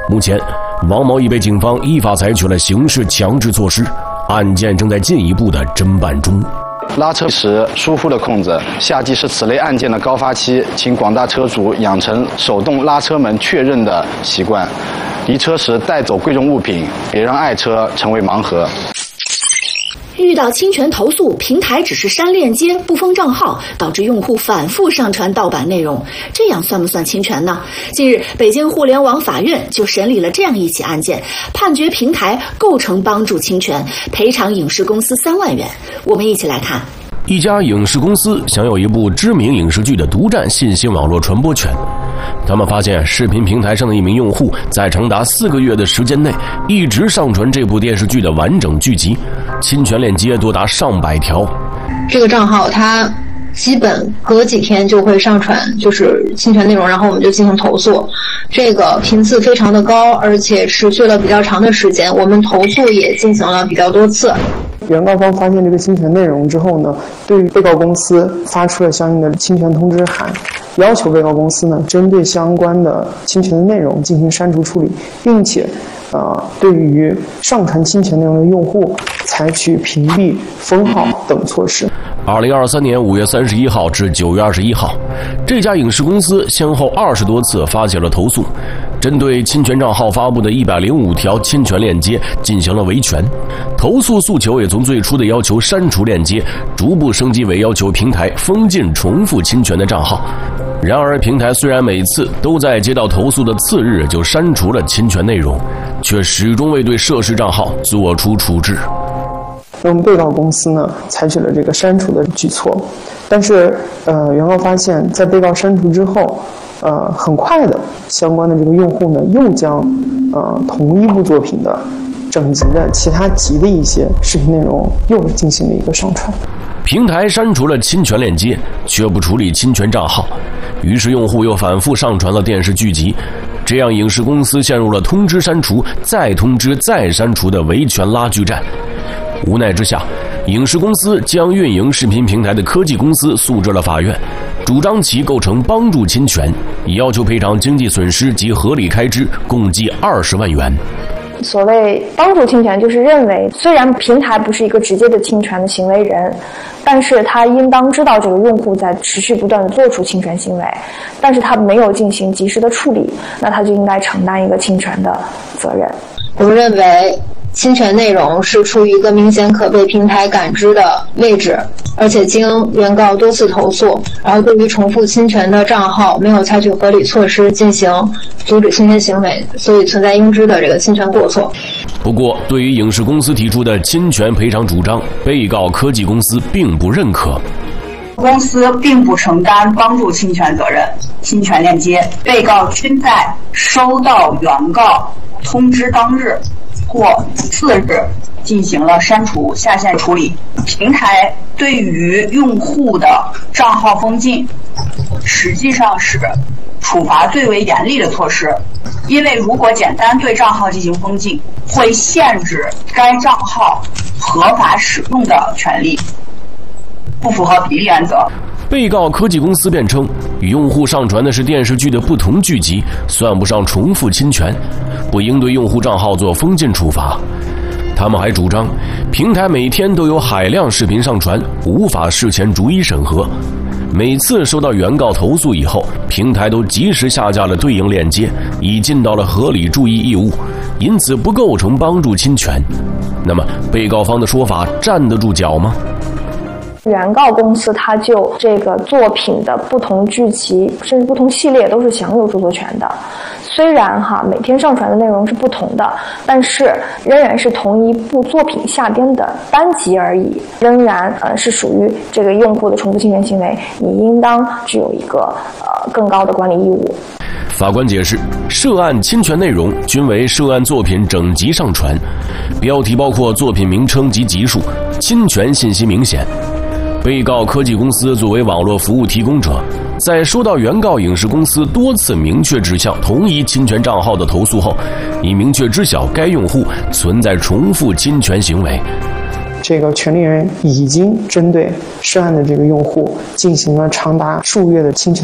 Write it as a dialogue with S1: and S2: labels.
S1: 目前，王某已被警方依法采取了刑事强制措施，案件正在进一步的侦办中。
S2: 拉车时疏忽了控制，夏季是此类案件的高发期，请广大车主养成手动拉车门确认的习惯。离车时带走贵重物品，别让爱车成为盲盒。
S3: 遇到侵权投诉，平台只是删链接不封账号，导致用户反复上传盗版内容，这样算不算侵权呢？近日，北京互联网法院就审理了这样一起案件，判决平台构成帮助侵权，赔偿影视公司3万元。我们一起来看。
S1: 一家影视公司享有一部知名影视剧的独占信息网络传播权。他们发现视频平台上的一名用户在长达4个月的时间内一直上传这部电视剧的完整剧集，侵权链接多达上百条。
S4: 这个账号它基本隔几天就会上传就是侵权内容，然后我们就进行投诉。这个频次非常的高，而且持续了比较长的时间，我们投诉也进行了比较多次。
S5: 原告方发现这个侵权内容之后呢，对于被告公司发出了相应的侵权通知函，要求被告公司呢针对相关的侵权的内容进行删除处理，并且对于上传侵权内容的用户采取屏蔽、封号等措施。
S1: 2023年5月31号至9月21号，这家影视公司先后20多次发起了投诉，针对侵权账号发布的105条侵权链接进行了维权。投诉诉求也从最初的要求删除链接，逐步升级为要求平台封禁重复侵权的账号。然而，平台虽然每次都在接到投诉的次日就删除了侵权内容，却始终未对涉事账号做出处置。
S5: 那么被告公司呢采取了这个删除的举措，但是原告发现在被告删除之后，很快的相关的这个用户呢又将同一部作品的整集的其他集的一些视频内容又进行了一个上传。
S1: 平台删除了侵权链接，却不处理侵权账号，于是用户又反复上传了电视剧集，这样影视公司陷入了通知删除、再通知再删除的维权拉锯战。无奈之下，影视公司将运营视频平台的科技公司诉至了法院，主张其构成帮助侵权，以要求赔偿经济损失及合理开支共计20万元。
S6: 所谓帮助侵权，就是认为虽然平台不是一个直接的侵权的行为人，但是他应当知道这个用户在持续不断的做出侵权行为，但是他没有进行及时的处理，那他就应该承担一个侵权的责任。
S4: 我们认为侵权内容是处于一个明显可被平台感知的位置，而且经原告多次投诉，然后对于重复侵权的账号没有采取合理措施进行阻止侵权行为，所以存在应知的这个侵权过错。
S1: 不过，对于影视公司提出的侵权赔偿主张，被告科技公司并不认可。
S7: 公司并不承担帮助侵权责任，侵权链接被告均在收到原告通知当日或次日进行了删除下线处理。平台对于用户的账号封禁实际上是处罚最为严厉的措施，因为如果简单对账号进行封禁，会限制该账号合法使用的权利，不符合比例原则。
S1: 被告科技公司辩称，与用户上传的是电视剧的不同剧集，算不上重复侵权，不应对用户账号做封禁处罚。他们还主张，平台每天都有海量视频上传，无法事前逐一审核。每次收到原告投诉以后，平台都及时下架了对应链接，已尽到了合理注意义务，因此不构成帮助侵权。那么，被告方的说法站得住脚吗？
S6: 原告公司它就这个作品的不同剧集甚至不同系列都是享有著作权的，虽然每天上传的内容是不同的，但是仍然是同一部作品下边的单集而已，仍然是属于这个用户的重复侵权行为，你应当具有一个更高的管理义务。
S1: 法官解释，涉案侵权内容均为涉案作品整集上传，标题包括作品名称及集数，侵权信息明显。被告科技公司作为网络服务提供者，在收到原告影视公司多次明确指向同一侵权账号的投诉后，已明确知晓该用户存在重复侵权行为。
S5: 这个权利人已经针对涉案的这个用户进行了长达数月的侵权